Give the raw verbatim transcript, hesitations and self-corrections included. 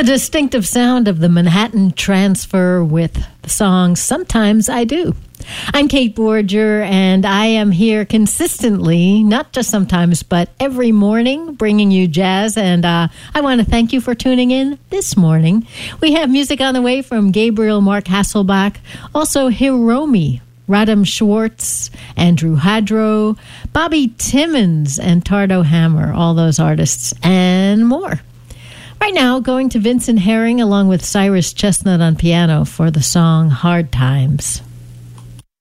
The distinctive sound of the Manhattan Transfer with the song Sometimes I Do. I'm Kate Borger, and I am here consistently, not just sometimes, but every morning, bringing you jazz. And uh, I want to thank you for tuning in this morning. We have music on the way from Gabriel Mark Hasselbach, also Hiromi, Radam Schwartz, Andrew Hadro, Bobby Timmons, and Tardo Hammer, all those artists, and more. Right now, going to Vincent Herring along with Cyrus Chestnut on piano for the song Hard Times.